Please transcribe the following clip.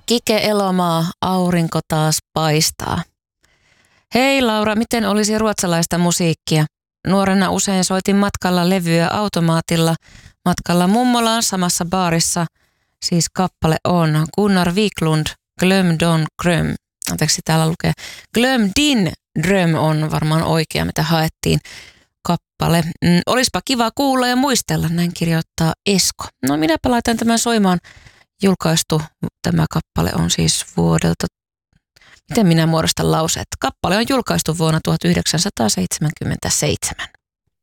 Kike Elomaa, aurinko taas paistaa. Hei Laura, miten olisi ruotsalaista musiikkia? Nuorena usein soitin matkalla levyä automaatilla. Matkalla mummolaan samassa baarissa, siis kappale on Gunnar Wiklund, Glöm don dröm. Anteeksi, täällä lukee Glöm din dröm on varmaan oikea, mitä haettiin kappale. Olispa kiva kuulla ja muistella, näin kirjoittaa Esko. No minäpä laitan tämän soimaan. Julkaistu tämä kappale on siis vuodelta, miten minä muodostan lauseet? Kappale on julkaistu vuonna 1977.